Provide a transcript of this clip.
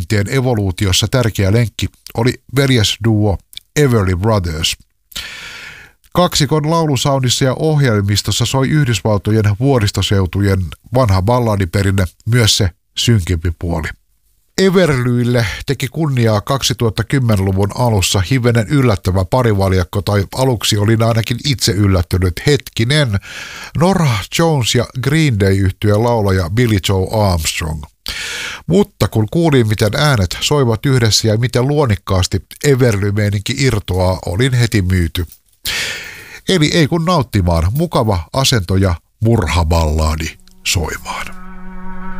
perinteen evoluutiossa tärkeä lenkki oli veljesduo Everly Brothers. Kaksikon laulusaunissa ja ohjelmistossa soi Yhdysvaltojen vuoristoseutujen vanha balladiperinne, myös se synkempi puoli. Everlylle teki kunniaa 2010-luvun alussa hivenen yllättävä parivaljakko, tai aluksi olin ainakin itse yllättynyt, hetkinen, Norah Jones ja Green Day-yhtyeen laulaja Billie Joe Armstrong. Mutta kun kuulin, miten äänet soivat yhdessä ja miten luonnikkaasti Everly-meininki irtoaa, olin heti myyty. Eli ei kun nauttimaan, mukava asento ja murhaballadi soimaan.